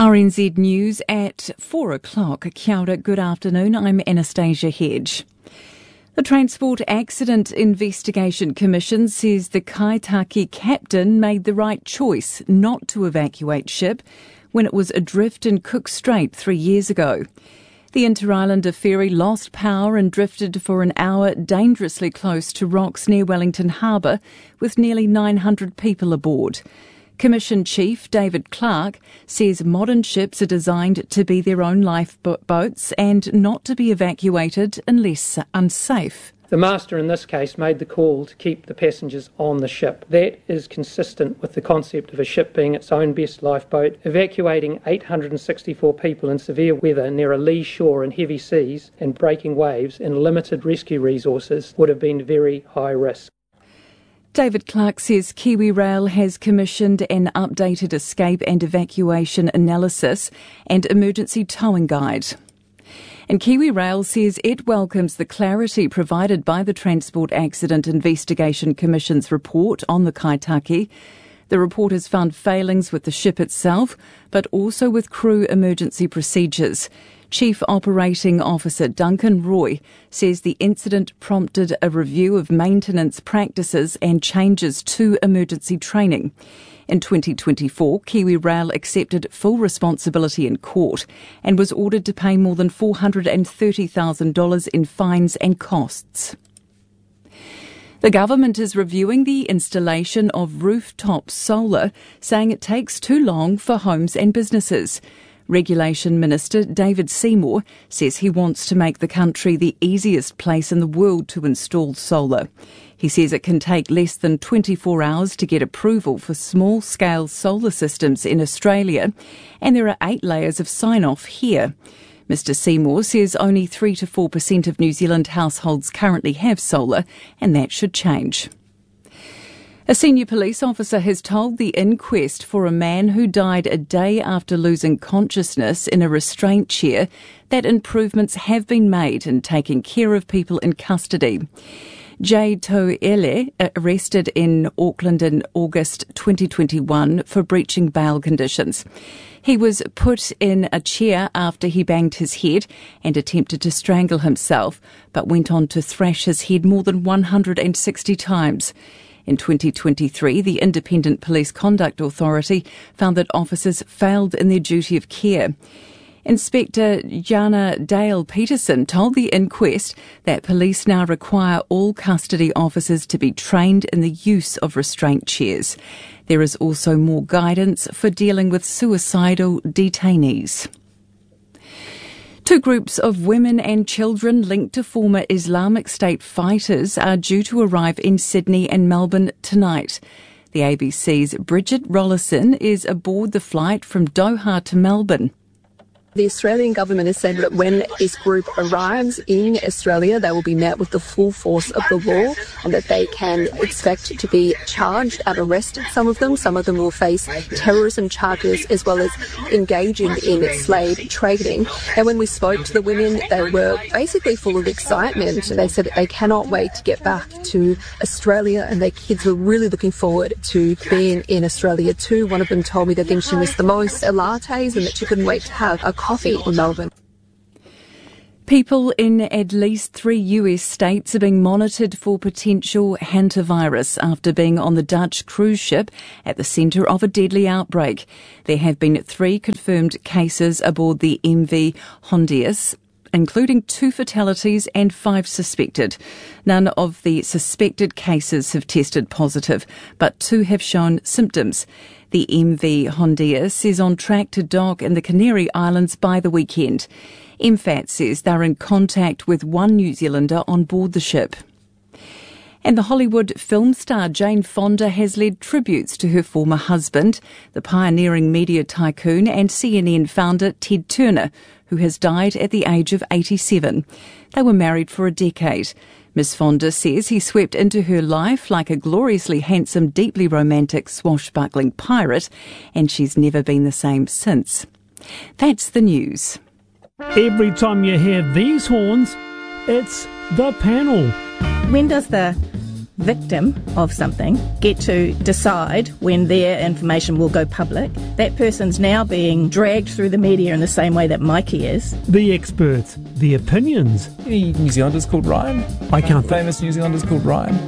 RNZ News at 4 o'clock. Kia ora, good afternoon. I'm Anastasia Hedge. The Transport Accident Investigation Commission says the Kaitaki captain made the right choice not to evacuate ship when it was adrift in Cook Strait 3 years ago. The Inter-Islander ferry lost power and drifted for an hour dangerously close to rocks near Wellington Harbour with nearly 900 people aboard. Commission Chief David Clark says modern ships are designed to be their own lifeboats and not to be evacuated unless unsafe. The master in this case made the call to keep the passengers on the ship. That is consistent with the concept of a ship being its own best lifeboat. Evacuating 864 people in severe weather near a lee shore in heavy seas and breaking waves and limited rescue resources would have been very high risk. David Clark says KiwiRail has commissioned an updated escape and evacuation analysis and emergency towing guide. And KiwiRail says it welcomes the clarity provided by the Transport Accident Investigation Commission's report on the Kaitaki. The report has found failings with the ship itself, but also with crew emergency procedures. Chief Operating Officer Duncan Roy says the incident prompted a review of maintenance practices and changes to emergency training. In 2024, KiwiRail accepted full responsibility in court and was ordered to pay more than $430,000 in fines and costs. The government is reviewing the installation of rooftop solar, saying it takes too long for homes and businesses. Regulation Minister David Seymour says he wants to make the country the easiest place in the world to install solar. He says it can take less than 24 hours to get approval for small-scale solar systems in Australia, and there are 8 layers of sign-off here. Mr Seymour says only 3 to 4% of New Zealand households currently have solar, and that should change. A senior police officer has told the inquest for a man who died a day after losing consciousness in a restraint chair that improvements have been made in taking care of people in custody. Jay To'ele, arrested in Auckland in August 2021 for breaching bail conditions. He was put in a chair after he banged his head and attempted to strangle himself, but went on to thrash his head more than 160 times. In 2023, the Independent Police Conduct Authority found that officers failed in their duty of care. Inspector Jana Dale Peterson told the inquest that police now require all custody officers to be trained in the use of restraint chairs. There is also more guidance for dealing with suicidal detainees. 2 groups of women and children linked to former Islamic State fighters are due to arrive in Sydney and Melbourne tonight. The ABC's Bridget Rollison is aboard the flight from Doha to Melbourne. The Australian government has said that when this group arrives in Australia, they will be met with the full force of the law and that they can expect to be charged and arrested, some of them. Some of them will face terrorism charges as well as engaging in slave trading. And when we spoke to the women, they were basically full of excitement. They said that they cannot wait to get back to Australia and their kids were really looking forward to being in Australia too. One of them told me the thing she missed the most are lattes and that she couldn't wait to have a coffee in Melbourne. People in at least 3 US states are being monitored for potential hantavirus after being on the Dutch cruise ship at the centre of a deadly outbreak. There have been 3 confirmed cases aboard the MV Hondius, including 2 fatalities and 5 suspected. None of the suspected cases have tested positive, but 2 have shown symptoms. The MV Hondius is on track to dock in the Canary Islands by the weekend. MFAT says they're in contact with 1 New Zealander on board the ship. And the Hollywood film star Jane Fonda has led tributes to her former husband, the pioneering media tycoon and CNN founder Ted Turner, who has died at the age of 87. They were married for a decade. Ms Fonda says he swept into her life like a gloriously handsome, deeply romantic, swashbuckling pirate, and she's never been the same since. That's the news. Every time you hear these horns, it's the panel. When does the victim of something get to decide when their information will go public. That person's now being dragged through the media in the same way that Mikey is. The experts, the opinions. Any New Zealanders called Ryan? I can't Famous New Zealanders called Ryan?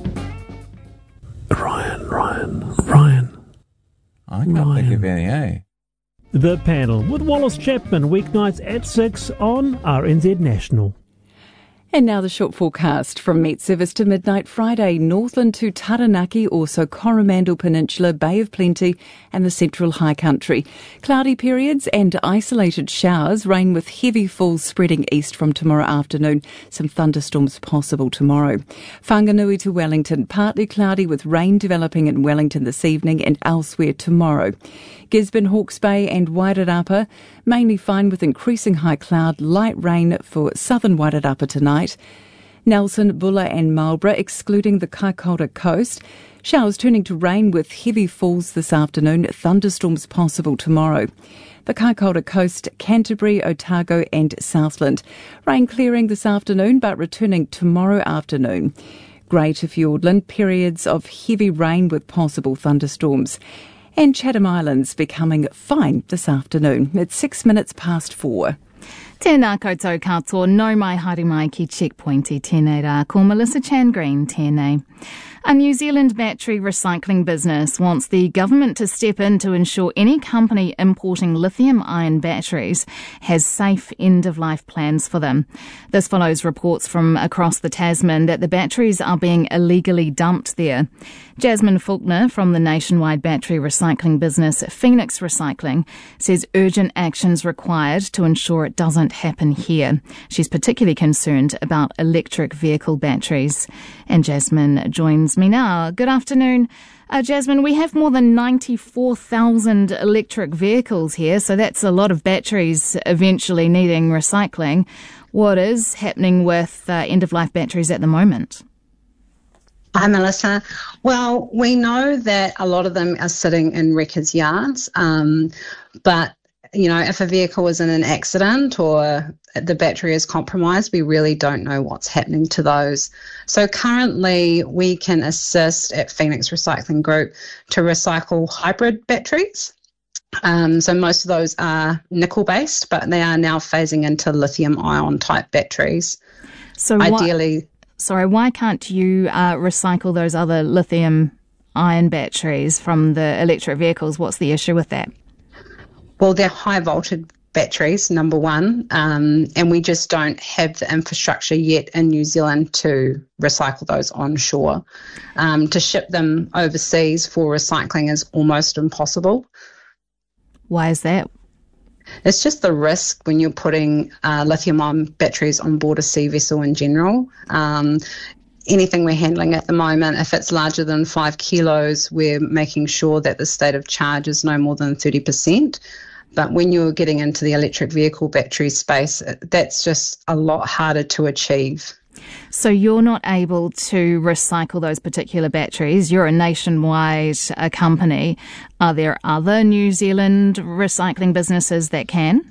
Ryan. I can't think of any, eh? The Panel with Wallace Chapman, weeknights at 6 on RNZ National. And now the short forecast from Met Service to midnight Friday, Northland to Taranaki, also Coromandel Peninsula, Bay of Plenty and the Central High Country. Cloudy periods and isolated showers, rain with heavy falls spreading east from tomorrow afternoon. Some thunderstorms possible tomorrow. Whanganui to Wellington, partly cloudy with rain developing in Wellington this evening and elsewhere tomorrow. Gisborne, Hawke's Bay and Wairarapa, mainly fine with increasing high cloud, light rain for southern Wairarapa tonight. Nelson, Bulla and Marlborough, excluding the Kaikoura coast. Showers turning to rain with heavy falls this afternoon, thunderstorms possible tomorrow. The Kaikoura coast, Canterbury, Otago and Southland. Rain clearing this afternoon but returning tomorrow afternoon. Greater Fiordland, periods of heavy rain with possible thunderstorms. And Chatham Islands becoming fine this afternoon. It's 4 minutes. Tēnā koutou katoa, nau mai haere mai ki checkpointi tēnei rā, ko Melissa Chan Green tēnei. A New Zealand battery recycling business wants the government to step in to ensure any company importing lithium-ion batteries has safe end-of-life plans for them. This follows reports from across the Tasman that the batteries are being illegally dumped there. Jasmine Faulkner from the nationwide battery recycling business Phoenix Recycling says urgent actions required to ensure it doesn't happen here. She's particularly concerned about electric vehicle batteries. And Jasmine joins me now. Good afternoon. Jasmine, we have more than 94,000 electric vehicles here, so that's a lot of batteries eventually needing recycling. What is happening with end-of-life batteries at the moment? Hi, Melissa. Well, we know that a lot of them are sitting in wreckers' yards, but you know, if a vehicle is in an accident or the battery is compromised, we really don't know what's happening to those. So currently we can assist at Phoenix Recycling Group to recycle hybrid batteries. So most of those are nickel-based, but they are now phasing into lithium-ion type batteries. So ideally... why can't you recycle those other lithium-ion batteries from the electric vehicles? What's the issue with that? Well, they're high voltage batteries, number one, and we just don't have the infrastructure yet in New Zealand to recycle those onshore. To ship them overseas for recycling is almost impossible. Why is that? It's just the risk when you're putting lithium-ion batteries on board a sea vessel in general. Anything we're handling at the moment, if it's larger than 5 kilos, we're making sure that the state of charge is no more than 30%. But when you're getting into the electric vehicle battery space, that's just a lot harder to achieve. So you're not able to recycle those particular batteries. You're a nationwide company. Are there other New Zealand recycling businesses that can?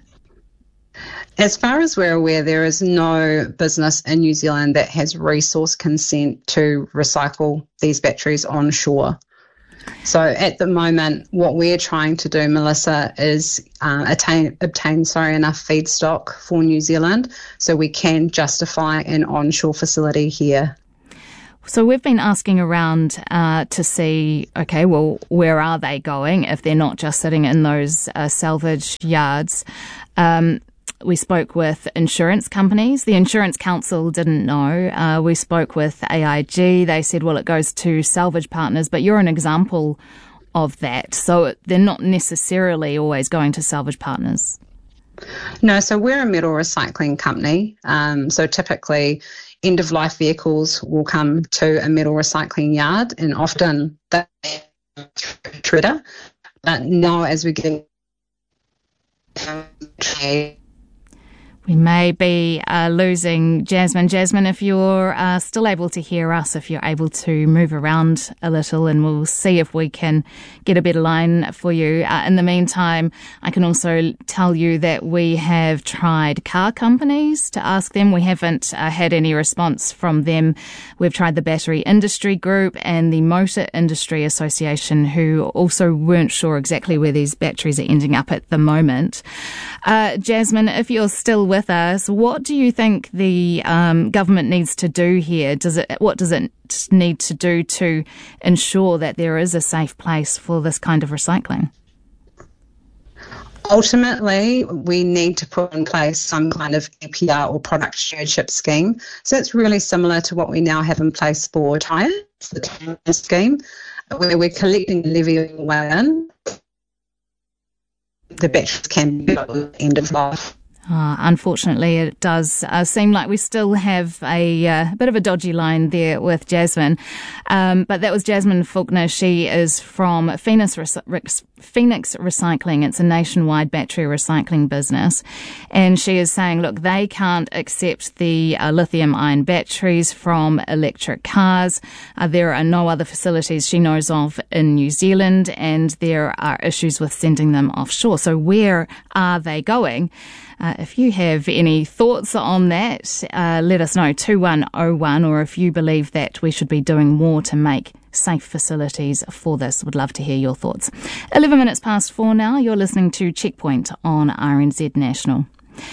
As far as we're aware, there is no business in New Zealand that has resource consent to recycle these batteries onshore. So at the moment, what we're trying to do, Melissa, is obtain enough feedstock for New Zealand so we can justify an onshore facility here. So we've been asking around to see, okay, well, where are they going if they're not just sitting in those salvage yards? We spoke with insurance companies. The Insurance Council didn't know. We spoke with AIG. They said, well, it goes to salvage partners, but you're an example of that. So they're not necessarily always going to salvage partners. No, so we're a metal recycling company. So typically end-of-life vehicles will come to a metal recycling yard and often they're shredder. But now as we get We may be losing Jasmine. Jasmine, if you're still able to hear us, if you're able to move around a little, and we'll see if we can get a better line for you. In the meantime, I can also tell you that we have tried car companies to ask them. We haven't had any response from them. We've tried the Battery Industry Group and the Motor Industry Association, who also weren't sure exactly where these batteries are ending up at the moment. Jasmine, if you're still with us, what do you think the government needs to do here? What does it need to do to ensure that there is a safe place for this kind of recycling? Ultimately, we need to put in place some kind of EPR or product stewardship scheme. So it's really similar to what we now have in place for tyres, the tyre scheme, where we're collecting the levy all the way in. The batteries can be at the end of life. Unfortunately, it does seem like we still have a bit of a dodgy line there with Jasmine. But that was Jasmine Faulkner. She is from Phoenix Recycling. It's a nationwide battery recycling business. And she is saying, look, they can't accept the lithium-ion batteries from electric cars. There are no other facilities she knows of in New Zealand, and there are issues with sending them offshore. So where are they going? If you have any thoughts on that, let us know, 2101, or if you believe that we should be doing more to make safe facilities for this. Would love to hear your thoughts. 11 minutes past 4 now. You're listening to Checkpoint on RNZ National.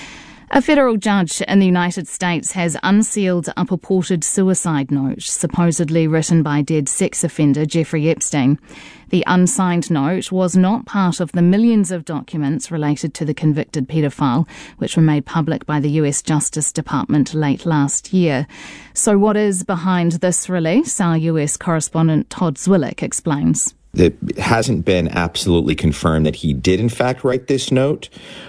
A federal judge in the United States has unsealed a purported suicide note supposedly written by dead sex offender Jeffrey Epstein. The unsigned note was not part of the millions of documents related to the convicted paedophile, which were made public by the US Justice Department late last year. So what is behind this release? Our US correspondent Todd Zwillick explains. It hasn't been absolutely confirmed that he did, in fact, write this note.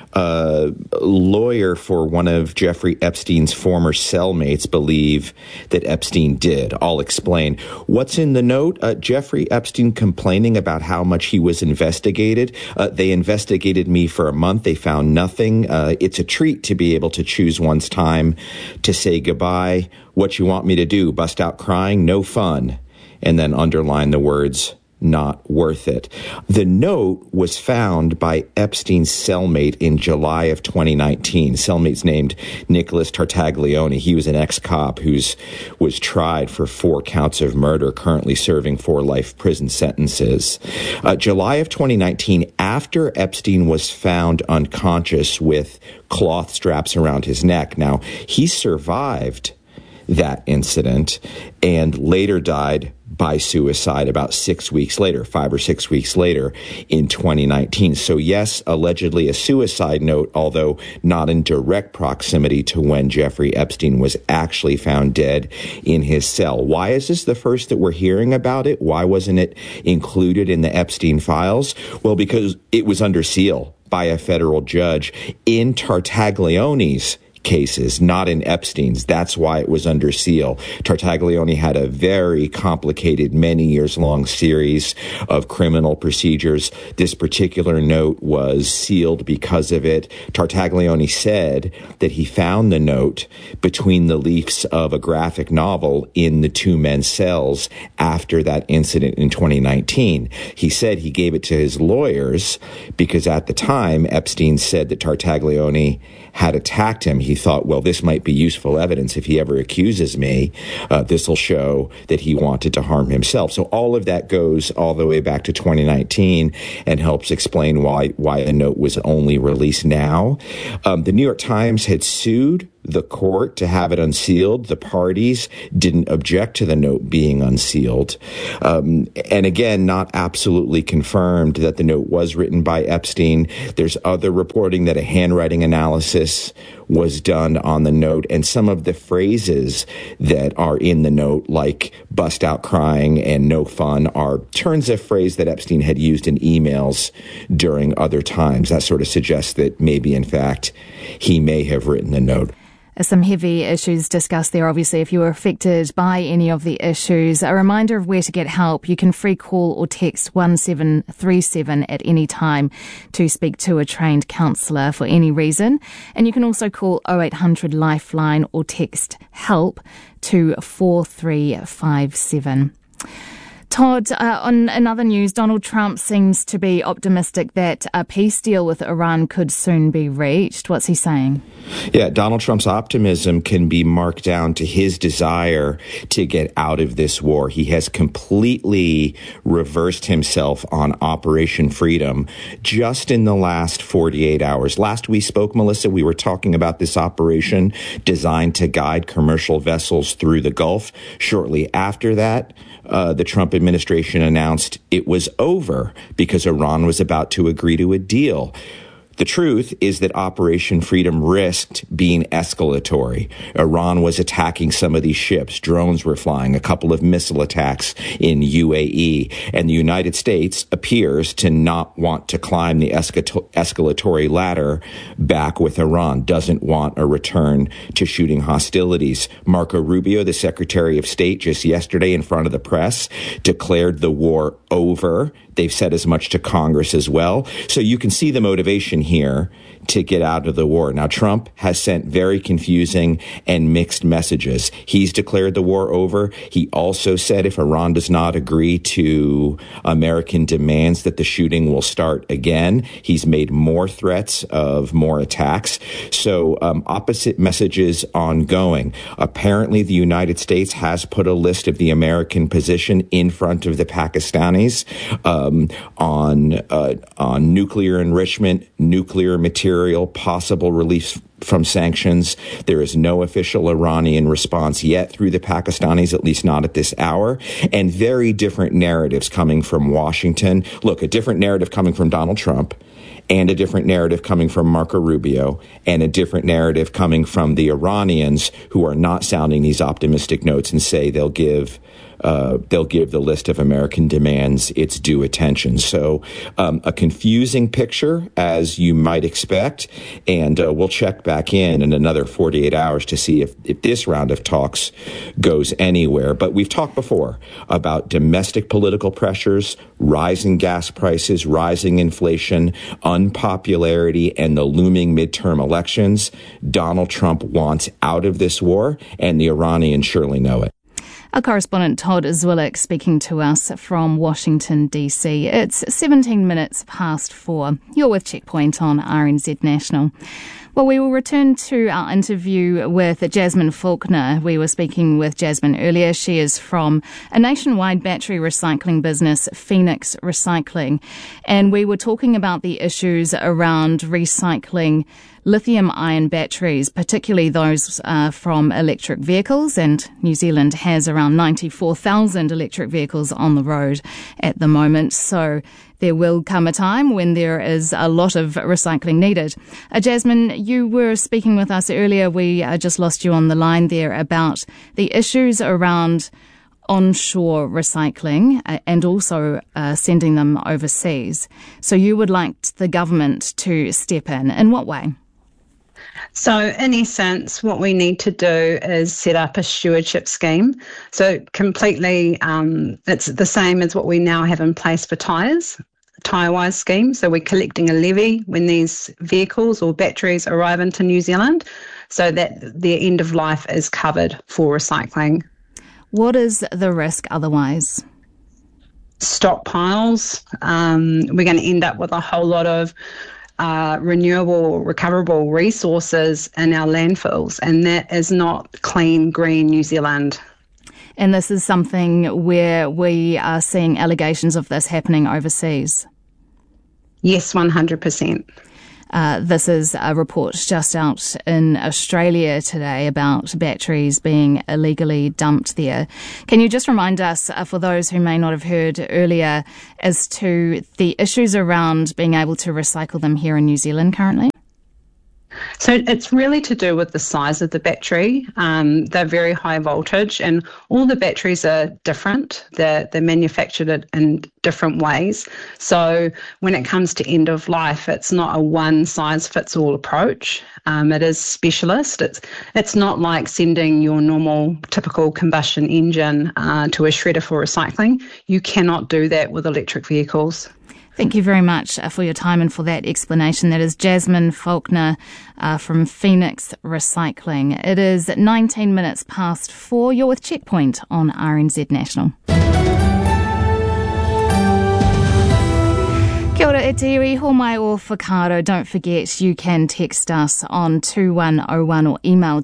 A lawyer for one of Jeffrey Epstein's former cellmates believe that Epstein did. I'll explain. What's in the note? Jeffrey Epstein complaining about how much he was investigated. They investigated me for a month. They found nothing. It's a treat to be able to choose one's time to say goodbye. What you want me to do? Bust out crying? No fun. And then underline the words, not worth it. The note was found by Epstein's cellmate in July of 2019. Cellmate's named Nicholas Tartaglione. He was an ex-cop who was tried for 4 counts of murder, currently serving 4 life prison sentences. July of 2019, after Epstein was found unconscious with cloth straps around his neck. Now, he survived that incident and later died by suicide about 6 weeks later, 5 or 6 weeks later in 2019. So yes, allegedly a suicide note, although not in direct proximity to when Jeffrey Epstein was actually found dead in his cell. Why is this the first that we're hearing about it? Why wasn't it included in the Epstein files? Well, because it was under seal by a federal judge in Tartaglione's cases, not in Epstein's. That's why it was under seal. Tartaglione had a very complicated, many years long series of criminal procedures. This particular note was sealed because of it. Tartaglione said that he found the note between the leaves of a graphic novel in the 2 men's cells after that incident in 2019. He said he gave it to his lawyers because at the time Epstein said that Tartaglione had attacked him. He thought, well, this might be useful evidence if he ever accuses me. This will show that he wanted to harm himself. So all of that goes all the way back to 2019 and helps explain why the note was only released now. The New York Times had sued the court to have it unsealed. The parties didn't object to the note being unsealed. And again, not absolutely confirmed that the note was written by Epstein. There's other reporting that a handwriting analysis was done on the note, and some of the phrases that are in the note, like bust out crying and no fun, are turns of phrase that Epstein had used in emails during other times. That sort of suggests that maybe, in fact, he may have written the note. Some heavy issues discussed there, obviously. If you were affected by any of the issues, a reminder of where to get help. You can free call or text 1737 at any time to speak to a trained counsellor for any reason. And you can also call 0800 Lifeline or text HELP to 4357. Todd, on another news, Donald Trump seems to be optimistic that a peace deal with Iran could soon be reached. What's he saying? Yeah, Donald Trump's optimism can be marked down to his desire to get out of this war. He has completely reversed himself on Operation Freedom just in the last 48 hours. Last we spoke, Melissa, we were talking about this operation designed to guide commercial vessels through the Gulf. Shortly after that, the Trump administration announced it was over because Iran was about to agree to a deal. The truth is that Operation Freedom risked being escalatory. Iran was attacking some of these ships. Drones were flying, a couple of missile attacks in UAE. And the United States appears to not want to climb the escalatory ladder back with Iran, doesn't want a return to shooting hostilities. Marco Rubio, the Secretary of State, just yesterday in front of the press, declared the war over. They've said as much to Congress as well. So you can see the motivation here to get out of the war. Now, Trump has sent very confusing and mixed messages. He's declared the war over. He also said if Iran does not agree to American demands that the shooting will start again. He's made more threats of more attacks. So opposite messages ongoing. Apparently, the United States has put a list of the American position in front of the Pakistanis on nuclear enrichment, nuclear material, possible release from sanctions. There is no official Iranian response yet through the Pakistanis, at least not at this hour, and very different narratives coming from Washington. Look, a different narrative coming from Donald Trump, and a different narrative coming from Marco Rubio, and a different narrative coming from the Iranians, who are not sounding these optimistic notes and say they'll give the list of American demands its due attention. So a confusing picture, as you might expect, and we'll check back in another 48 hours to see if this round of talks goes anywhere. But we've talked before about domestic political pressures, rising gas prices, rising inflation, unpopularity, and the looming midterm elections. Donald Trump wants out of this war, and the Iranians surely know it. Our correspondent Todd Zwillick speaking to us from Washington, D.C. It's 17 minutes past 4. You're with Checkpoint on RNZ National. Well, we will return to our interview with Jasmine Faulkner. We were speaking with Jasmine earlier. She is from a nationwide battery recycling business, Phoenix Recycling. And we were talking about the issues around recycling lithium-ion batteries, particularly those from electric vehicles. And New Zealand has around 94,000 electric vehicles on the road at the moment. So there will come a time when there is a lot of recycling needed. Jasmine, you were speaking with us earlier. We just lost you on the line there about the issues around onshore recycling and also sending them overseas. So you would like the government to step in. In what way? So in essence, what we need to do is set up a stewardship scheme. So completely, it's the same as what we now have in place for tyres, Tyre-wise scheme. So we're collecting a levy when these vehicles or batteries arrive into New Zealand so that their end of life is covered for recycling. What is the risk otherwise? Stockpiles. We're going to end up with a whole lot of renewable, recoverable resources in our landfills, and that is not clean, green New Zealand. And this is something where we are seeing allegations of this happening overseas? Yes, 100%. This is a report just out in Australia today about batteries being illegally dumped there. Can you just remind us, for those who may not have heard earlier, as to the issues around being able to recycle them here in New Zealand currently? So it's really to do with the size of the battery. They're very high voltage, and all the batteries are different. They're manufactured in different ways. So when it comes to end of life, it's not a one-size-fits-all approach. It is specialist. It's not like sending your normal, typical combustion engine to a shredder for recycling. You cannot do that with electric vehicles. Thank you very much for your time and for that explanation. That is Jasmine Faulkner from Phoenix Recycling. It is 19 minutes past 4. You're with Checkpoint on RNZ National. Kia ora e te iwi, ho mai o whakaaro. Don't forget you can text us on 2101 or email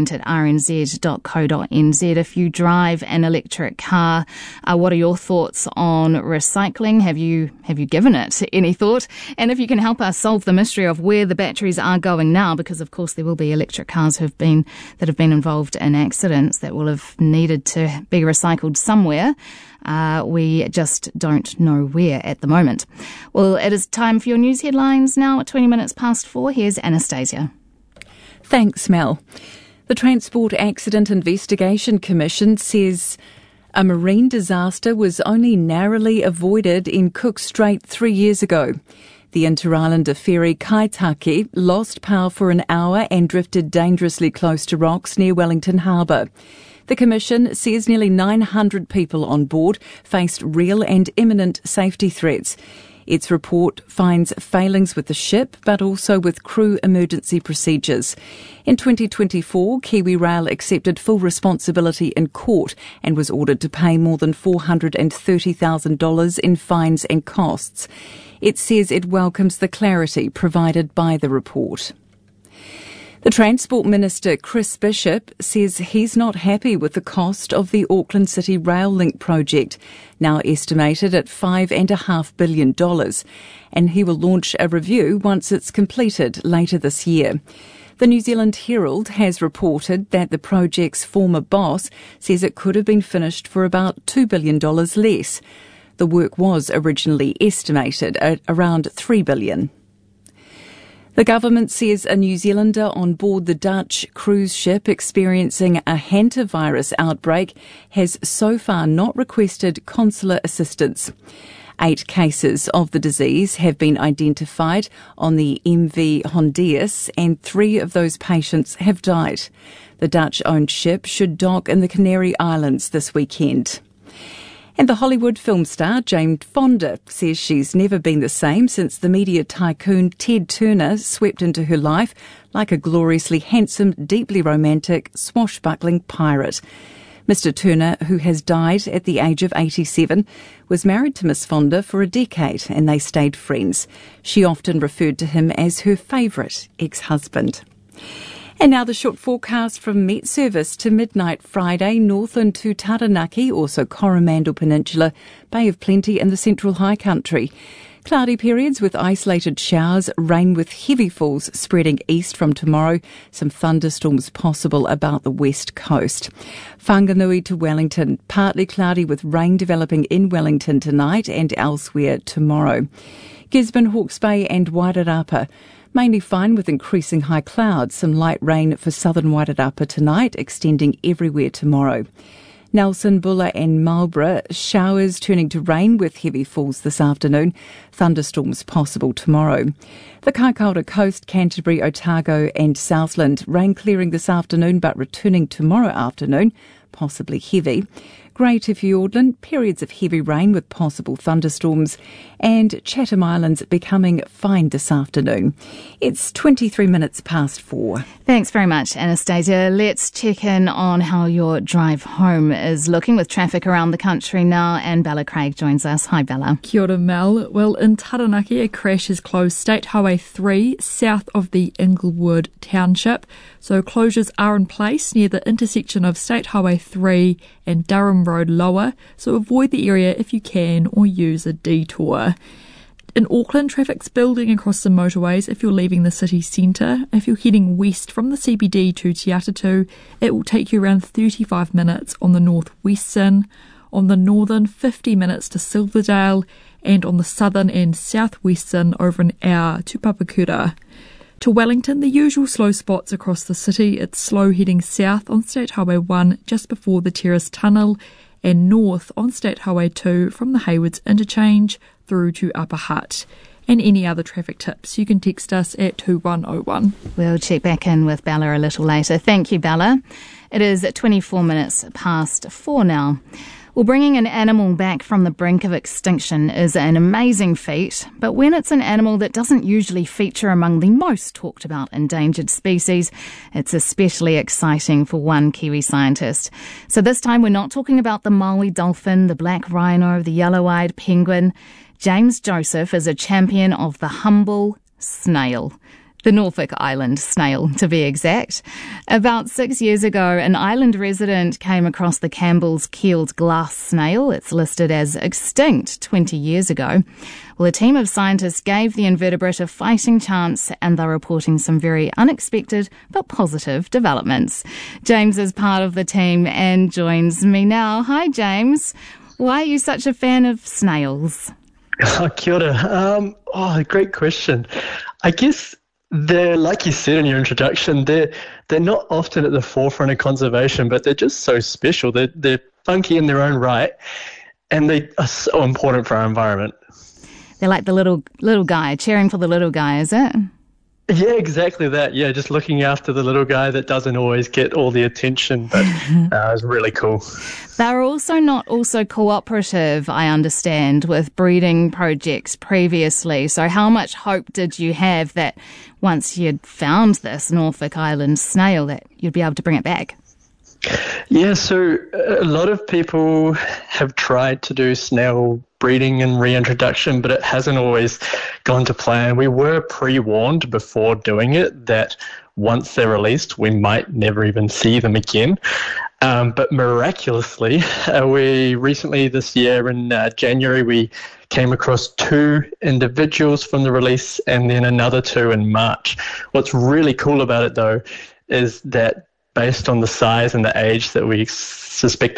checkpoint@rnz.co.nz. If you drive an electric car, what are your thoughts on recycling? Have you given it any thought? And if you can help us solve the mystery of where the batteries are going now, because of course there will be electric cars that have been involved in accidents that will have needed to be recycled somewhere. We just don't know where at the moment. Well, it is time for your news headlines now at 20 minutes past 4. Here's Anastasia. Thanks, Mel. The Transport Accident Investigation Commission says a marine disaster was only narrowly avoided in Cook Strait 3 years ago. The inter-islander ferry Kaitaki lost power for an hour and drifted dangerously close to rocks near Wellington Harbour. The Commission says nearly 900 people on board faced real and imminent safety threats. Its report finds failings with the ship, but also with crew emergency procedures. In 2024, KiwiRail accepted full responsibility in court and was ordered to pay more than $430,000 in fines and costs. It says it welcomes the clarity provided by the report. The Transport Minister, Chris Bishop, says he's not happy with the cost of the Auckland City Rail Link project, now estimated at $5.5 billion, and he will launch a review once it's completed later this year. The New Zealand Herald has reported that the project's former boss says it could have been finished for about $2 billion less. The work was originally estimated at around $3 billion. The government says a New Zealander on board the Dutch cruise ship experiencing a hantavirus outbreak has so far not requested consular assistance. 8 cases of the disease have been identified on the MV Hondius, and 3 of those patients have died. The Dutch-owned ship should dock in the Canary Islands this weekend. And the Hollywood film star Jane Fonda says she's never been the same since the media tycoon Ted Turner swept into her life like a gloriously handsome, deeply romantic, swashbuckling pirate. Mr. Turner, who has died at the age of 87, was married to Miss Fonda for a decade and they stayed friends. She often referred to him as her favourite ex-husband. And now the short forecast from Met Service to midnight Friday, Northland to Taranaki, also Coromandel Peninsula, Bay of Plenty and the Central High Country. Cloudy periods with isolated showers, rain with heavy falls spreading east from tomorrow, some thunderstorms possible about the west coast. Whanganui to Wellington, partly cloudy with rain developing in Wellington tonight and elsewhere tomorrow. Gisborne, Hawke's Bay and Wairarapa, mainly fine with increasing high clouds, some light rain for southern Wairarapa tonight, extending everywhere tomorrow. Nelson, Buller and Marlborough, showers turning to rain with heavy falls this afternoon, thunderstorms possible tomorrow. The Kaikoura Coast, Canterbury, Otago and Southland, rain clearing this afternoon but returning tomorrow afternoon, possibly heavy. Grey to Fiordland, periods of heavy rain with possible thunderstorms, and Chatham Islands becoming fine this afternoon. It's 23 minutes past 4. Thanks very much, Anastasia. Let's check in on how your drive home is looking with traffic around the country now, and Bella Craig joins us. Hi, Bella. Kia ora, Mel. Well, in Taranaki, a crash has closed State Highway 3 south of the Inglewood Township. So closures are in place near the intersection of State Highway 3 and Durham Road Lower, so avoid the area if you can or use a detour. In Auckland, traffic's building across the motorways if you're leaving the city centre. If you're heading west from the CBD to Te Atatu, it will take you around 35 minutes on the northwestern. On the northern, 50 minutes to Silverdale, and on the southern and southwestern, over an hour to Papakura. To Wellington, the usual slow spots across the city. It's slow heading south on State Highway 1 just before the Terrace Tunnel and north on State Highway 2 from the Haywards interchange through to Upper Hutt. And any other traffic tips, you can text us at 2101. We'll check back in with Bella a little later. Thank you, Bella. It is 24 minutes past 4 now. Well, bringing an animal back from the brink of extinction is an amazing feat, but when it's an animal that doesn't usually feature among the most talked about endangered species, it's especially exciting for one Kiwi scientist. So this time we're not talking about the Maui dolphin, the black rhino, the yellow-eyed penguin. James Joseph is a champion of the humble snail. The Norfolk Island snail, to be exact. About 6 years ago, an island resident came across the Campbell's keeled glass snail. It's listed as extinct 20 years ago. Well, a team of scientists gave the invertebrate a fighting chance, and they're reporting some very unexpected but positive developments. James is part of the team and joins me now. Hi, James. Why are you such a fan of snails? Kia ora. Great question. I guess they're, like you said in your introduction, they're not often at the forefront of conservation, but they're just so special. They're funky in their own right, and they are so important for our environment. They're like the little guy, cheering for the little guy, is it? Yeah, exactly that. Yeah, just looking after the little guy that doesn't always get all the attention, but it's really cool. They're also not also cooperative, I understand, with breeding projects previously. So how much hope did you have that once you'd found this Norfolk Island snail that you'd be able to bring it back? Yeah, so a lot of people have tried to do snail breeding and reintroduction, but it hasn't always gone to plan. We were pre-warned before doing it that once they're released, we might never even see them again. But miraculously, we recently this year in January, we came across 2 individuals from the release and then another 2 in March. What's really cool about it, though, is that based on the size and the age that we suspect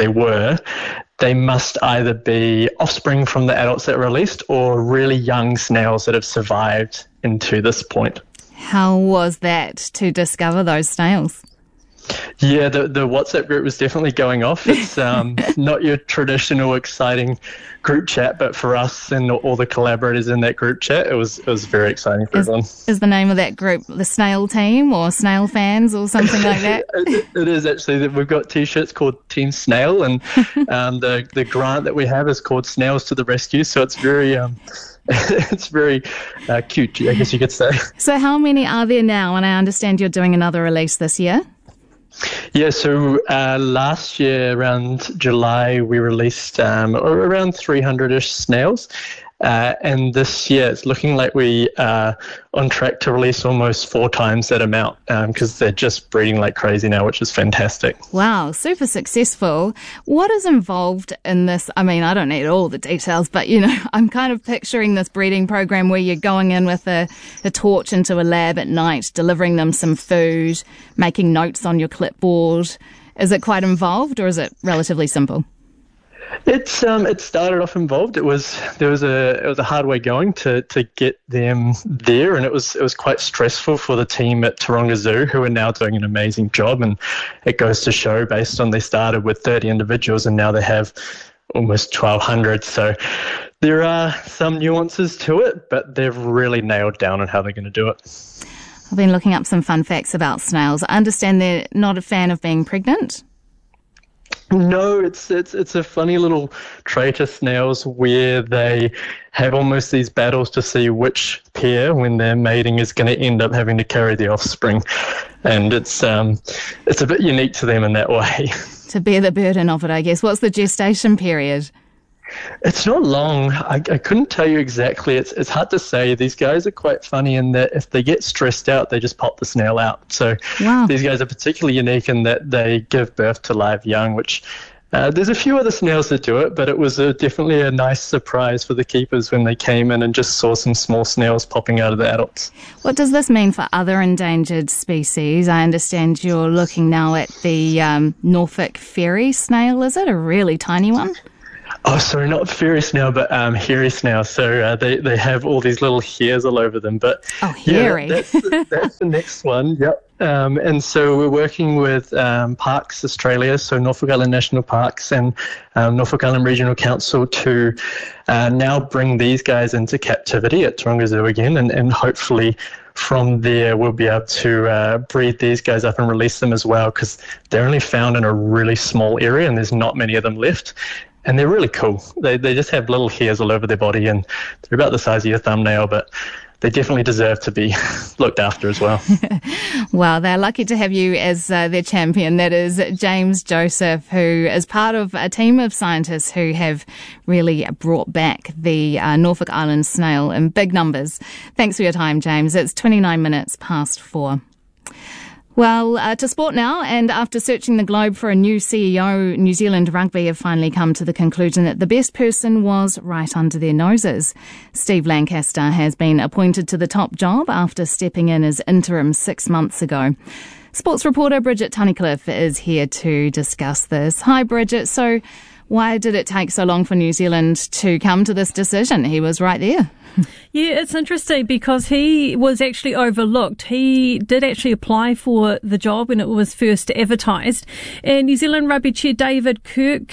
they must either be offspring from the adults that were released or really young snails that have survived into this point. How was that to discover those snails? Yeah, the WhatsApp group was definitely going off. It's not your traditional exciting group chat, but for us and all the collaborators in that group chat, it was very exciting for everyone. Is the name of that group the Snail Team or Snail Fans or something like that? It is actually. We've got T-shirts called Team Snail, and the grant that we have is called Snails to the Rescue. So it's very it's very cute, I guess you could say. So how many are there now? And I understand you're doing another release this year. Yeah, so last year around July we released around 300-ish snails, and this year it's looking like we are on track to release almost 4 times that amount because they're just breeding like crazy now, which is fantastic. Wow, super successful. What is involved in this? I mean, I don't need all the details, but, I'm kind of picturing this breeding program where you're going in with a torch into a lab at night, delivering them some food, making notes on your clipboard. Is it quite involved or is it relatively simple? It started off involved. There was a hard way going to get them there, and it was quite stressful for the team at Taronga Zoo, who are now doing an amazing job. And it goes to show, based on they started with 30 individuals and now they have almost 1,200. So there are some nuances to it, but they've really nailed down on how they're going to do it. I've been looking up some fun facts about snails. I understand they're not a fan of being pregnant. No, it's a funny little trait of snails where they have almost these battles to see which pair, when they're mating, is going to end up having to carry the offspring, and it's a bit unique to them in that way. To bear the burden of it, I guess. What's the gestation period? It's not long. I couldn't tell you exactly. It's hard to say. These guys are quite funny in that if they get stressed out, they just pop the snail out. So wow. These guys are particularly unique in that they give birth to live young, which there's a few other snails that do it, but it was definitely a nice surprise for the keepers when they came in and just saw some small snails popping out of the adults. What does this mean for other endangered species? I understand you're looking now at the Norfolk fairy snail. Is it a really tiny one? Oh, sorry, not fairy snail, but hairy snail. So they have all these little hairs all over them. But hairy. Yeah, that's the next one. Yep. And so we're working with Parks Australia, so Norfolk Island National Parks and Norfolk Island Regional Council to now bring these guys into captivity at Taronga Zoo again, and hopefully from there we'll be able to breed these guys up and release them as well, because they're only found in a really small area and there's not many of them left. And they're really cool. They just have little hairs all over their body, and they're about the size of your thumbnail, but they definitely deserve to be looked after as well. Well, they're lucky to have you as their champion. That is James Joseph, who is part of a team of scientists who have really brought back the Norfolk Island snail in big numbers. Thanks for your time, James. It's 29 minutes past 4. Well, to sport now, and after searching the globe for a new CEO, New Zealand Rugby have finally come to the conclusion that the best person was right under their noses. Steve Lancaster has been appointed to the top job after stepping in as interim 6 months ago. Sports reporter Bridget Tunnicliffe is here to discuss this. Hi, Bridget. So why did it take so long for New Zealand to come to this decision? He was right there. Yeah, it's interesting because he was actually overlooked. He did actually apply for the job when it was first advertised. And New Zealand Rugby Chair David Kirk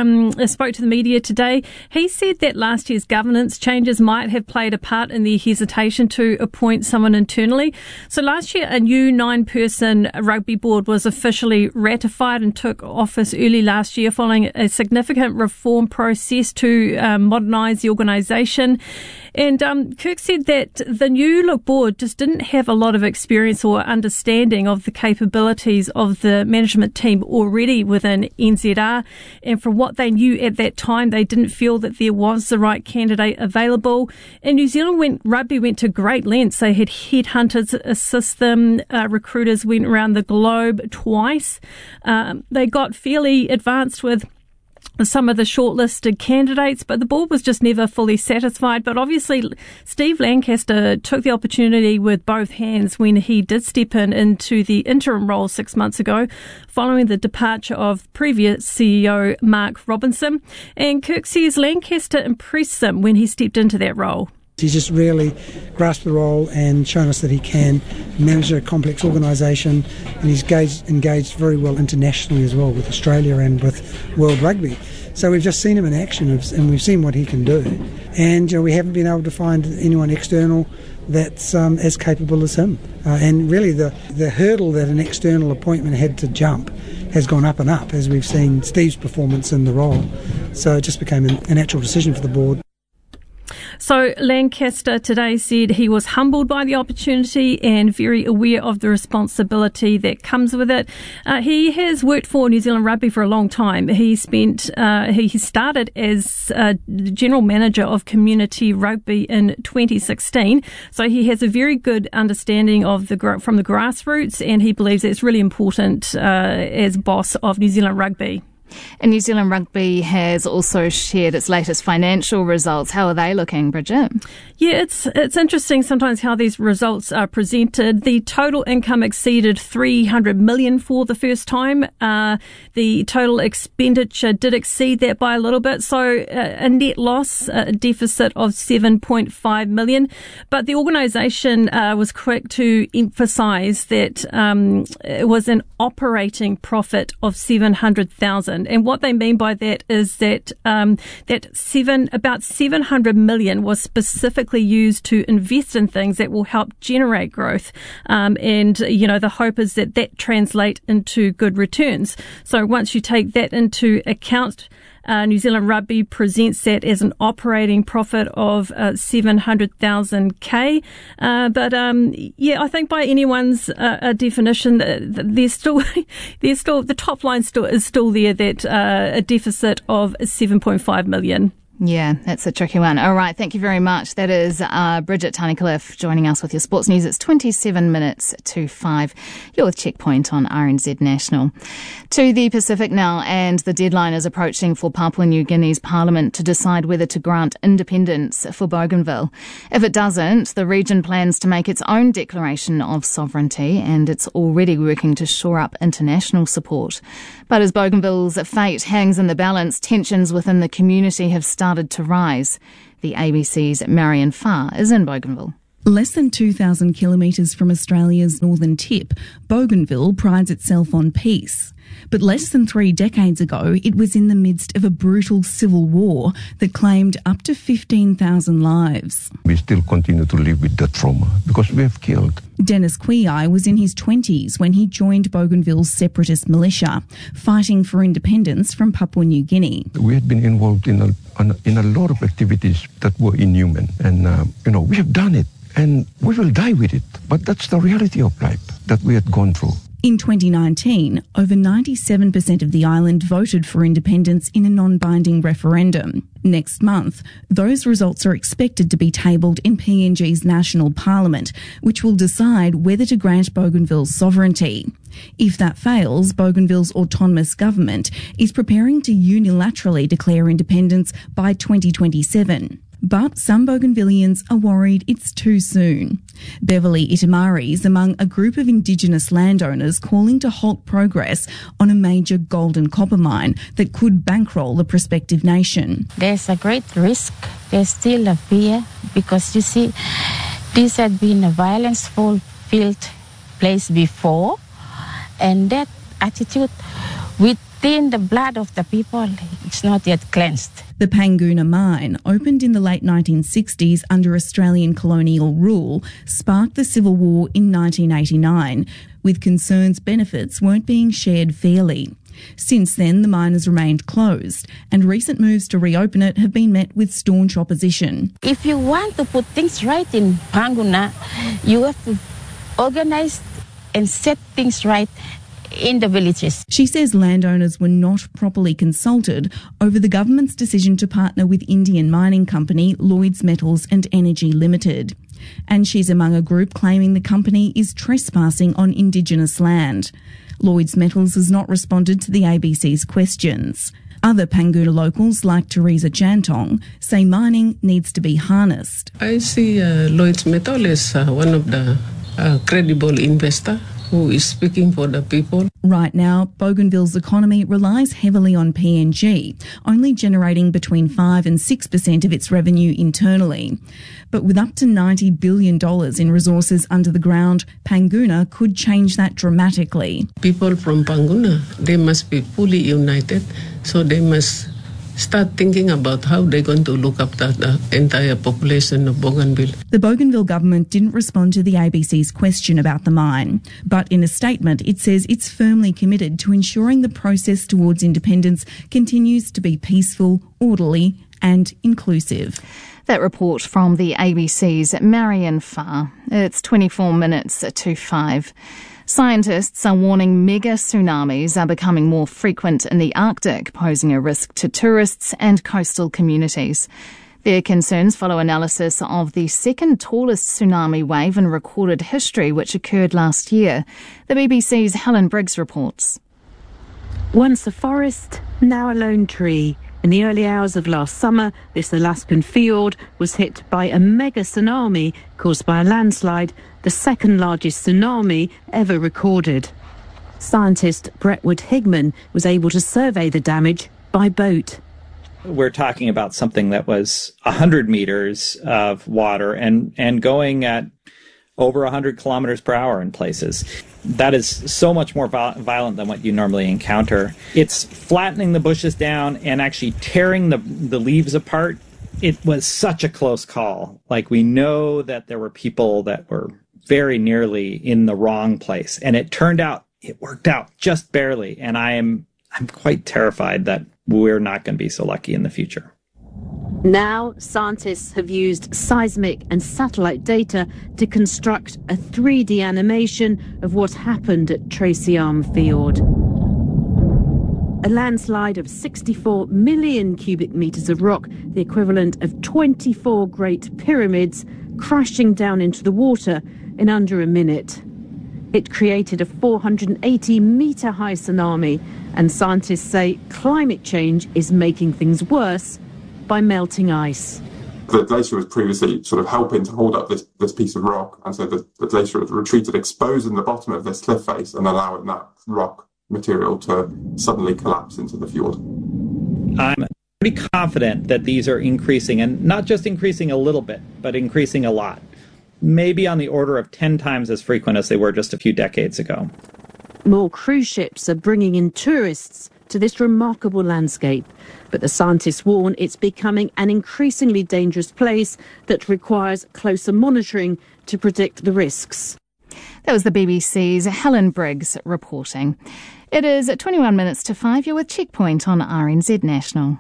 spoke to the media today. He said that last year's governance changes might have played a part in their hesitation to appoint someone internally. So last year, a new 9-person rugby board was officially ratified and took office early last year following a significant reform process to modernise the organisation. And Kirk said that the new look board just didn't have a lot of experience or understanding of the capabilities of the management team already within NZR. And from what they knew at that time, they didn't feel that there was the right candidate available. And New Zealand Rugby went to great lengths. They had headhunters assist them. Recruiters went around the globe twice. They got fairly advanced with some of the shortlisted candidates, but the board was just never fully satisfied. But obviously, Steve Lancaster took the opportunity with both hands when he did step into the interim role 6 months ago, following the departure of previous CEO Mark Robinson. And Kirk says Lancaster impressed him when he stepped into that role. He's just really grasped the role and shown us that he can manage a complex organisation, and he's engaged very well internationally as well with Australia and with World Rugby. So we've just seen him in action and we've seen what he can do. And we haven't been able to find anyone external that's as capable as him. And really the hurdle that an external appointment had to jump has gone up and up as we've seen Steve's performance in the role. So it just became a natural decision for the board. So Lancaster today said he was humbled by the opportunity and very aware of the responsibility that comes with it. He has worked for New Zealand Rugby for a long time. He started as general manager of community rugby in 2016. So he has a very good understanding of from the grassroots, and he believes it's really important as boss of New Zealand Rugby. And New Zealand Rugby has also shared its latest financial results. How are they looking, Bridget? Yeah, it's interesting sometimes how these results are presented. The total income exceeded 300 million for the first time. The total expenditure did exceed that by a little bit. So a net loss, a deficit of 7.5 million. But the organisation was quick to emphasise that it was an operating profit of 700,000. And what they mean by that is that about 700 million was specifically used to invest in things that will help generate growth. And the hope is that translate into good returns. So once you take that into account, New Zealand Rugby presents that as an operating profit of 700,000 but I think by anyone's definition, there's still the top line is still there, that a deficit of 7.5 million. Yeah, that's a tricky one. All right, thank you very much. That is Bridget Tunnicliffe joining us with your sports news. It's 27 minutes to 5. You're with Checkpoint on RNZ National. To the Pacific now, and the deadline is approaching for Papua New Guinea's Parliament to decide whether to grant independence for Bougainville. If it doesn't, the region plans to make its own declaration of sovereignty, and it's already working to shore up international support. But as Bougainville's fate hangs in the balance, tensions within the community have started to rise. The ABC's Marion Farr is in Bougainville. Less than 2,000 kilometres from Australia's northern tip, Bougainville prides itself on peace. But less than 3 decades ago, it was in the midst of a brutal civil war that claimed up to 15,000 lives. We still continue to live with that trauma because we have killed. Dennis Quiai was in his 20s when he joined Bougainville's separatist militia, fighting for independence from Papua New Guinea. We had been involved in a lot of activities that were inhuman, and we have done it, and we will die with it. But that's the reality of life that we had gone through. In 2019, over 97% of the island voted for independence in a non-binding referendum. Next month, those results are expected to be tabled in PNG's national parliament, which will decide whether to grant Bougainville's sovereignty. If that fails, Bougainville's autonomous government is preparing to unilaterally declare independence by 2027. But some Bougainvilleans are worried it's too soon. Beverly Itamari is among a group of Indigenous landowners calling to halt progress on a major gold and copper mine that could bankroll the prospective nation. There's a great risk. There's still a fear because, you see, this had been a violence-filled place before, and that attitude within the blood of the people, it's not yet cleansed. The Panguna mine, opened in the late 1960s under Australian colonial rule, sparked the Civil War in 1989, with concerns benefits weren't being shared fairly. Since then, the mine has remained closed, and recent moves to reopen it have been met with staunch opposition. If you want to put things right in Panguna, you have to organise and set things right in the villages. She says landowners were not properly consulted over the government's decision to partner with Indian mining company Lloyds Metals and Energy Limited. And she's among a group claiming the company is trespassing on Indigenous land. Lloyds Metals has not responded to the ABC's questions. Other Panguna locals, like Teresa Chantong, say mining needs to be harnessed. I see Lloyds Metals as one of the credible investors who is speaking for the people. Right now, Bougainville's economy relies heavily on PNG, only generating between 5 and 6% of its revenue internally. But with up to $90 billion in resources under the ground, Panguna could change that dramatically. People from Panguna, they must be fully united, so they must start thinking about how they're going to look after the entire population of Bougainville. The Bougainville government didn't respond to the ABC's question about the mine, but in a statement it says it's firmly committed to ensuring the process towards independence continues to be peaceful, orderly and inclusive. That report from the ABC's Marion Farr. It's 24 minutes to 5. Scientists are warning mega tsunamis are becoming more frequent in the Arctic, posing a risk to tourists and coastal communities. Their concerns follow analysis of the second tallest tsunami wave in recorded history, which occurred last year. The BBC's Helen Briggs reports. Once a forest, now a lone tree. In the early hours of last summer, this Alaskan fjord was hit by a mega tsunami caused by a landslide, the second largest tsunami ever recorded. Scientist Brentwood Higman was able to survey the damage by boat. We're talking about something that was 100 meters of water and going at over 100 kilometers per hour in places. That is so much more violent than what you normally encounter. It's flattening the bushes down and actually tearing the leaves apart. It was such a close call. Like, we know that there were people that were very nearly in the wrong place, and it worked out just barely. And I'm quite terrified that we're not going to be so lucky in the future. Now, scientists have used seismic and satellite data to construct a 3D animation of what happened at Tracy Arm Fjord. A landslide of 64 million cubic metres of rock, the equivalent of 24 Great Pyramids, crashing down into the water in under a minute. It created a 480-metre high tsunami, and scientists say climate change is making things worse by melting ice. The glacier was previously sort of helping to hold up this piece of rock, and so the glacier had retreated, exposing the bottom of this cliff face and allowing that rock material to suddenly collapse into the fjord. I'm pretty confident that these are increasing, and not just increasing a little bit, but increasing a lot. Maybe on the order of 10 times as frequent as they were just a few decades ago. More cruise ships are bringing in tourists to this remarkable landscape, but the scientists warn it's becoming an increasingly dangerous place that requires closer monitoring to predict the risks. That was the BBC's Helen Briggs reporting. It is 21 minutes to 5. You're with Checkpoint on RNZ National.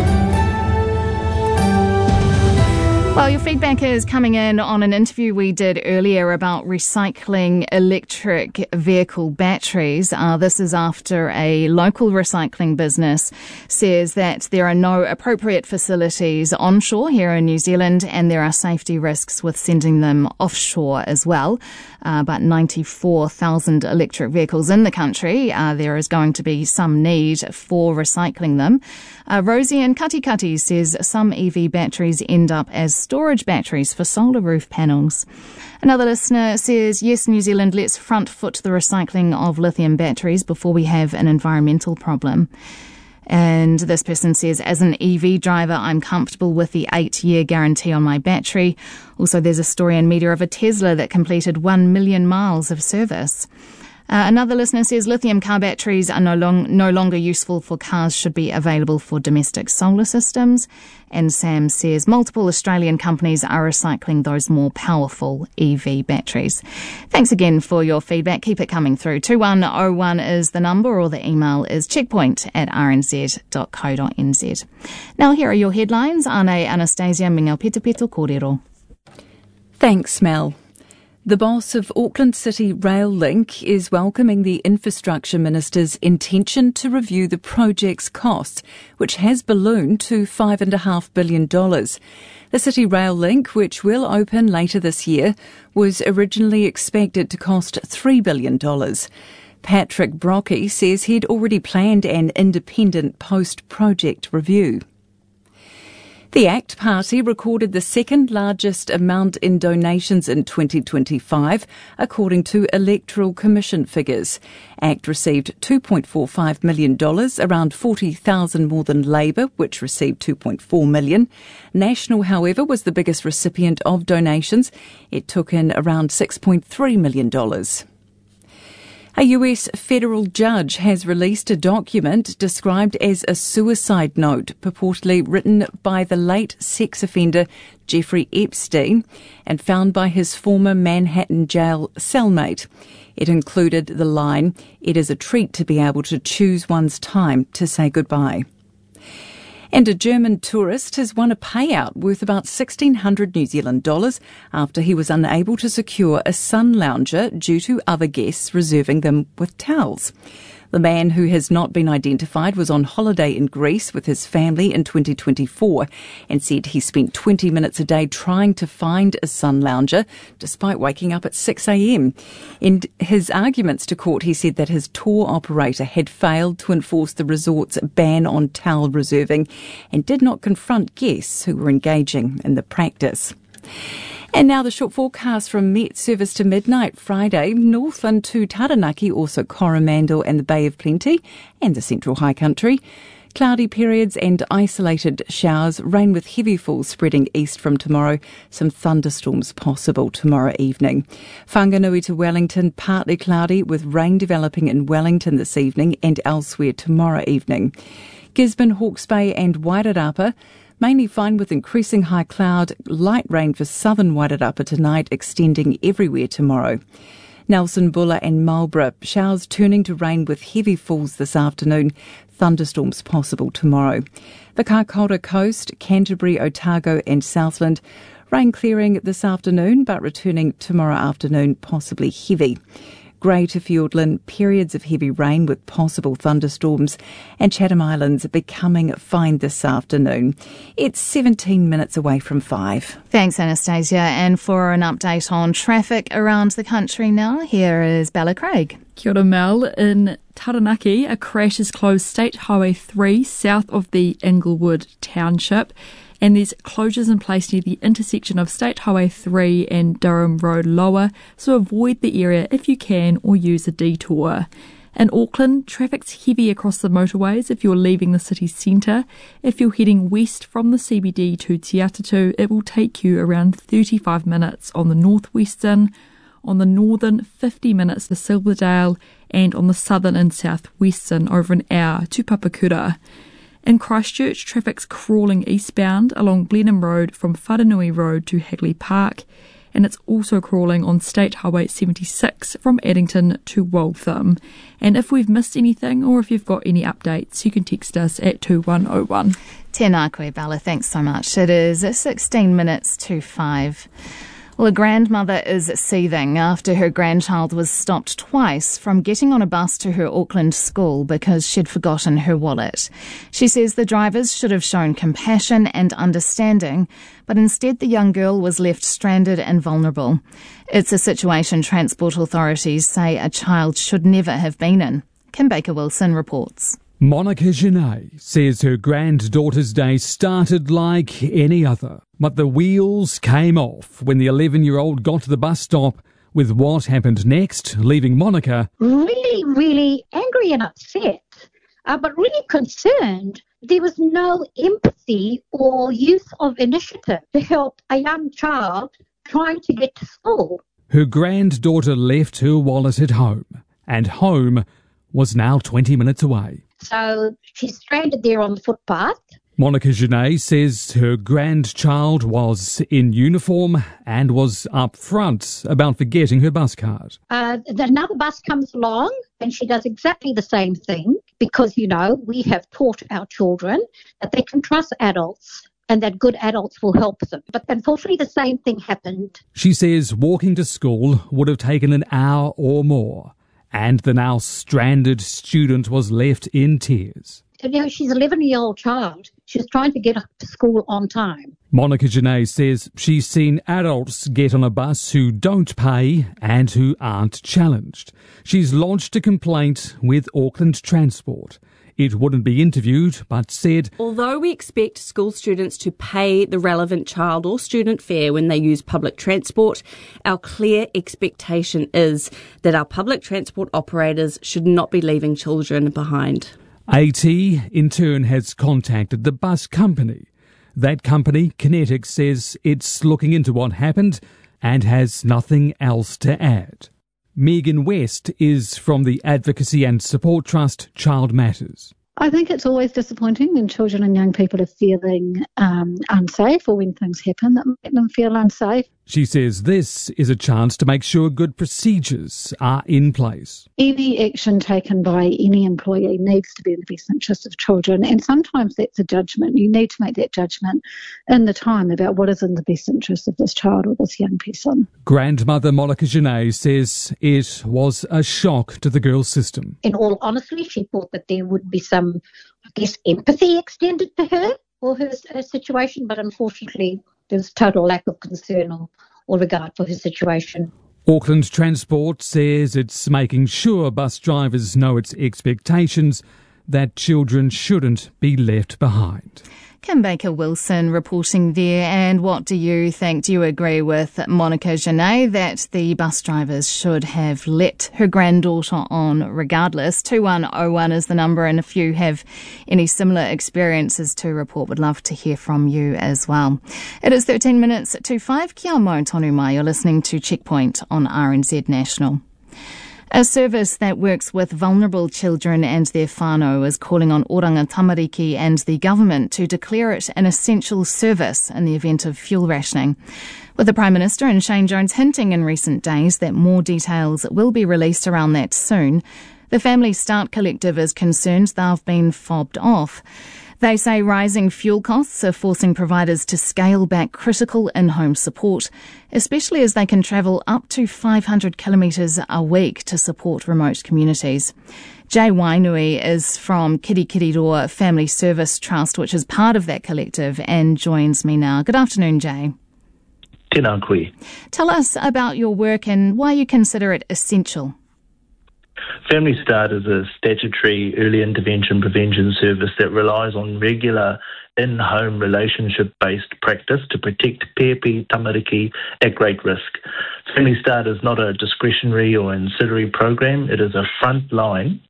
Well, your feedback is coming in on an interview we did earlier about recycling electric vehicle batteries. This is after a local recycling business says that there are no appropriate facilities onshore here in New Zealand, and there are safety risks with sending them offshore as well. But 94,000 electric vehicles in the country, there is going to be some need for recycling them. Rosie in Katikati says some EV batteries end up as storage batteries for solar roof panels. Another listener says, yes, New Zealand, let's front foot the recycling of lithium batteries before we have an environmental problem. And this person says, as an EV driver, I'm comfortable with the 8-year guarantee on my battery. Also, there's a story in media of a Tesla that completed 1 million miles of service. Another listener says lithium car batteries are no longer useful for cars, should be available for domestic solar systems. And Sam says multiple Australian companies are recycling those more powerful EV batteries. Thanks again for your feedback. Keep it coming through. 2101 is the number, or the email is checkpoint@rnz.co.nz. Now here are your headlines. Ane Anastasia Mingau Petepeto Kōrero. Thanks, Mel. The boss of Auckland City Rail Link is welcoming the Infrastructure Minister's intention to review the project's costs, which has ballooned to $5.5 billion. The City Rail Link, which will open later this year, was originally expected to cost $3 billion. Patrick Brockie says he'd already planned an independent post-project review. The ACT Party recorded the second largest amount in donations in 2025, according to Electoral Commission figures. ACT received $2.45 million, around 40,000 more than Labour, which received $2.4 million. National, however, was the biggest recipient of donations. It took in around $6.3 million. A US federal judge has released a document described as a suicide note, purportedly written by the late sex offender Jeffrey Epstein and found by his former Manhattan jail cellmate. It included the line, "It is a treat to be able to choose one's time to say goodbye." And a German tourist has won a payout worth about $1,600 New Zealand dollars after he was unable to secure a sun lounger due to other guests reserving them with towels. The man, who has not been identified, was on holiday in Greece with his family in 2024 and said he spent 20 minutes a day trying to find a sun lounger despite waking up at 6 a.m. In his arguments to court, he said that his tour operator had failed to enforce the resort's ban on towel reserving and did not confront guests who were engaging in the practice. And now the short forecast from Met Service to midnight Friday. Northland to Taranaki, also Coromandel and the Bay of Plenty and the Central High Country. Cloudy periods and isolated showers. Rain with heavy falls spreading east from tomorrow. Some thunderstorms possible tomorrow evening. Whanganui to Wellington, partly cloudy with rain developing in Wellington this evening and elsewhere tomorrow evening. Gisborne, Hawke's Bay and Wairarapa, mainly fine with increasing high cloud, light rain for southern Wairarapa tonight, extending everywhere tomorrow. Nelson, Buller and Marlborough, showers turning to rain with heavy falls this afternoon, thunderstorms possible tomorrow. The Kaikoura Coast, Canterbury, Otago and Southland, rain clearing this afternoon but returning tomorrow afternoon, possibly heavy. Greater Fiordland, periods of heavy rain with possible thunderstorms, and Chatham Islands becoming fine this afternoon. It's 17 minutes away from 5. Thanks, Anastasia. And for an update on traffic around the country now, here is Bella Craig. Kia ora, Mel. In Taranaki, a crash has closed State Highway 3 south of the Inglewood Township, and there's closures in place near the intersection of State Highway 3 and Durham Road Lower, so avoid the area if you can or use a detour. In Auckland, traffic's heavy across the motorways if you're leaving the city centre. If you're heading west from the CBD to Te Atatu, it will take you around 35 minutes on the northwestern, on the northern 50 minutes to Silverdale, and on the southern and southwestern over an hour to Papakura. In Christchurch, traffic's crawling eastbound along Blenheim Road from Whananui Road to Hagley Park, and it's also crawling on State Highway 76 from Addington to Waltham. And if we've missed anything or if you've got any updates, you can text us at 2101. Tēnā koe, Bella. Thanks so much. It is 16 minutes to 5. Well, a grandmother is seething after her grandchild was stopped twice from getting on a bus to her Auckland school because she'd forgotten her wallet. She says the drivers should have shown compassion and understanding, but instead the young girl was left stranded and vulnerable. It's a situation Transport authorities say a child should never have been in. Kim Baker-Wilson reports. Monica Genet says her granddaughter's day started like any other, but the wheels came off when the 11-year-old got to the bus stop, with what happened next leaving Monica really angry and upset, but really concerned. There was no empathy or use of initiative to help a young child trying to get to school. Her granddaughter left her wallet at home, and home was now 20 minutes away. So she's stranded there on the footpath. Monica Genet says her grandchild was in uniform and was upfront about forgetting her bus card. Another bus comes along and she does exactly the same thing because, you know, we have taught our children that they can trust adults and that good adults will help them. But unfortunately, the same thing happened. She says walking to school would have taken an hour or more, and the now stranded student was left in tears. You know, she's an 11-year-old child. She's trying to get up to school on time. Monica Genet says she's seen adults get on a bus who don't pay and who aren't challenged. She's lodged a complaint with Auckland Transport. It wouldn't be interviewed, but said, although we expect school students to pay the relevant child or student fare when they use public transport, our clear expectation is that our public transport operators should not be leaving children behind. AT, in turn, has contacted the bus company. That company, Kinetic, says it's looking into what happened and has nothing else to add. Megan West is from the Advocacy and Support Trust Child Matters. I think it's always disappointing when children and young people are feeling unsafe, or when things happen that make them feel unsafe. She says this is a chance to make sure good procedures are in place. Any action taken by any employee needs to be in the best interest of children, and sometimes that's a judgment. You need to make that judgment in the time about what is in the best interest of this child or this young person. Grandmother Monica Genet says it was a shock to the girl's system. In all honesty, she thought that there would be some, empathy extended to her or her situation, but unfortunately there's total lack of concern or regard for her situation. Auckland Transport says it's making sure bus drivers know its expectations that children shouldn't be left behind. Kim Baker-Wilson reporting there. And what do you think? Do you agree with Monica Genet that the bus drivers should have let her granddaughter on regardless? 2101 is the number, and if you have any similar experiences to report, would love to hear from you as well. It is 13 minutes to 5. Kia mau tonu mai. You're listening to Checkpoint on RNZ National. A service that works with vulnerable children and their whānau is calling on Oranga Tamariki and the government to declare it an essential service in the event of fuel rationing. With the Prime Minister and Shane Jones hinting in recent days that more details will be released around that soon, The Family Start Collective is concerned they've been fobbed off. They say rising fuel costs are forcing providers to scale back critical in-home support, especially as they can travel up to 500 kilometres a week to support remote communities. Jay Wainui is from Kirikiriroa Family Service Trust, which is part of that collective, and joins me now. Good afternoon, Jay. Tēnā koe. Tell us about your work and why you consider it essential. Family Start is a statutory early intervention prevention service that relies on regular in-home relationship-based practice to protect pepe tamariki at great risk. Family Start is not a discretionary or ancillary program. It is a frontline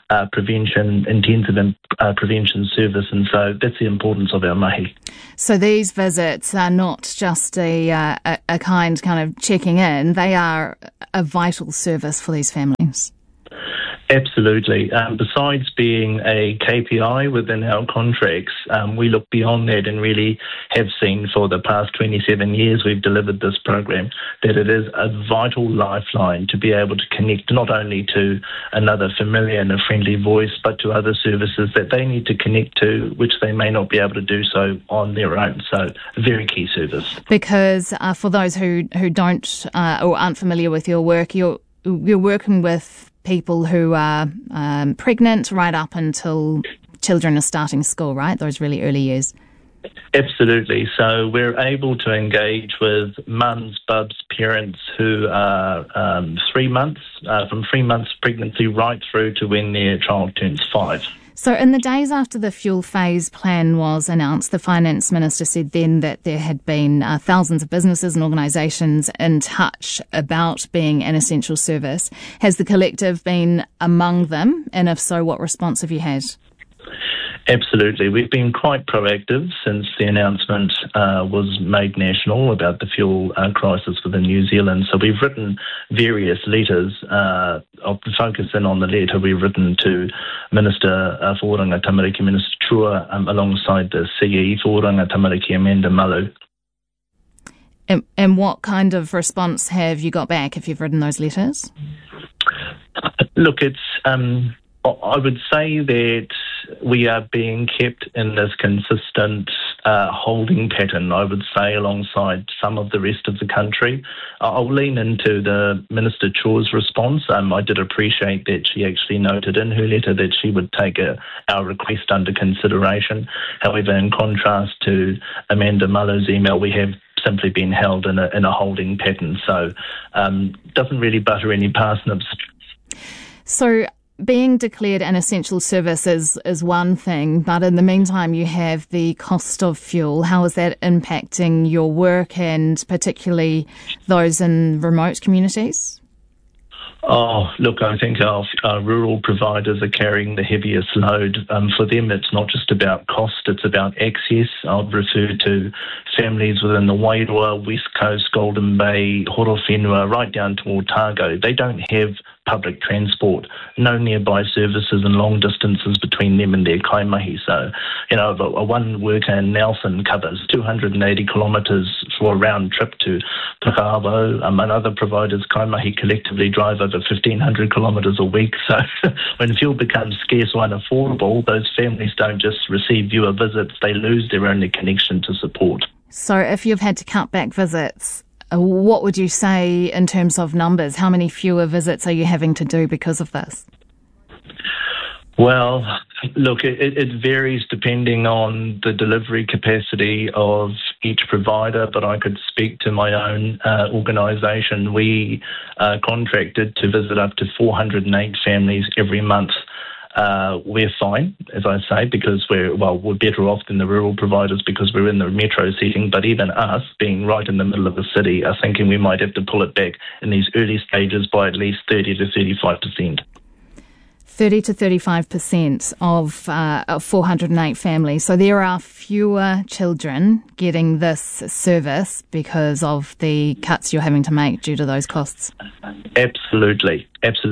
intensive prevention service, and so that's the importance of our mahi. So these visits are not just a kind of checking in, they are a vital service for these families. Absolutely. Besides being a KPI within our contracts, we look beyond that and really have seen for the past 27 years we've delivered this program that it is a vital lifeline to be able to connect not only to another familiar and a friendly voice, but to other services that they need to connect to, which they may not be able to do so on their own. So a very key service. Because for those who don't or aren't familiar with your work, you're working with people who are pregnant right up until children are starting school, right? Those really early years. Absolutely. So we're able to engage with mums, bubs, parents who are 3 months, from 3 months pregnancy right through to when their child turns 5. So in the days after the fuel phase plan was announced, the Finance Minister said then that there had been thousands of businesses and organisations in touch about being an essential service. Has the collective been among them? And if so, what response have you had? Absolutely. We've been quite proactive since the announcement was made national about the fuel crisis within New Zealand. So we've written various letters. I'll focus in on the letter we've written to Minister for Oranga Tamariki, Minister Chua, alongside the CE for Oranga Tamariki, Amanda Malu. And what kind of response have you got back if you've written those letters? Look, it's... I would say that we are being kept in this consistent holding pattern, I would say, alongside some of the rest of the country. I'll lean into the Minister Chua's response. I did appreciate that she actually noted in her letter that she would take our request under consideration. However, in contrast to Amanda Malu's email, we have simply been held in a holding pattern. So doesn't really butter any parsnips. So being declared an essential service is one thing, but in the meantime you have the cost of fuel. How is that impacting your work and particularly those in remote communities? Oh, look, I think our rural providers are carrying the heaviest load. For them, it's not just about cost, it's about access. I'll refer to families within the Wairua, West Coast, Golden Bay, Horowhenua, right down to Otago. They don't have public transport, no nearby services and long distances between them and their kaimahi. So, a one worker in Nelson covers 280 kilometres for a round trip to Pukeawa, and other providers, kaimahi, collectively drive over 1,500 kilometres a week. So when fuel becomes scarce or unaffordable, those families don't just receive fewer visits, they lose their only connection to support. So if you've had to cut back visits, what would you say in terms of numbers? How many fewer visits are you having to do because of this? Well, look, it varies depending on the delivery capacity of each provider, but I could speak to my own organisation. We are contracted to visit up to 408 families every month. We're fine, as I say, because we're better off than the rural providers because we're in the metro setting, but even us, being right in the middle of the city, are thinking we might have to pull it back in these early stages by at least 30 to 35%. 30 to 35% of 408 families. So there are fewer children getting this service because of the cuts you're having to make due to those costs. Absolutely.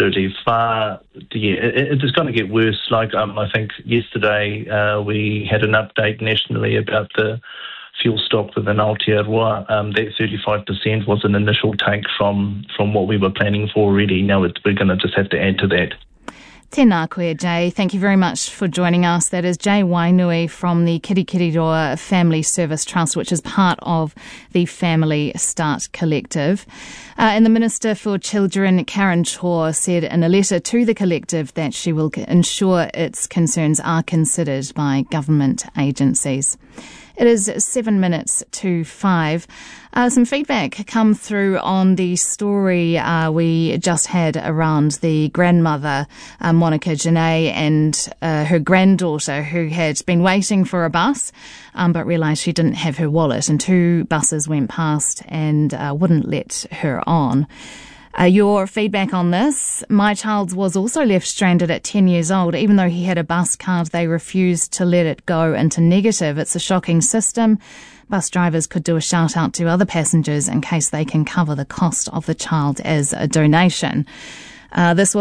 It's going to get worse. Like I think yesterday we had an update nationally about the fuel stock within Aotearoa. That 35% was an initial take from what we were planning for already. Now we're going to just have to add to that. Tēnā koe, Jay. Thank you very much for joining us. That is Jay Wainui from the Kirikiriroa Family Service Trust, which is part of the Family Start Collective. And the Minister for Children, Karen Chor, said in a letter to the collective that she will ensure its concerns are considered by government agencies. It is 7 minutes to 5. Some feedback come through on the story we just had around the grandmother, Monica Janae, and her granddaughter who had been waiting for a bus but realised she didn't have her wallet, and 2 buses went past and wouldn't let her on. Your feedback on this: my child was also left stranded at 10 years old. Even though he had a bus card, they refused to let it go into negative. It's a shocking system. Bus drivers could do a shout out to other passengers in case they can cover the cost of the child as a donation. This was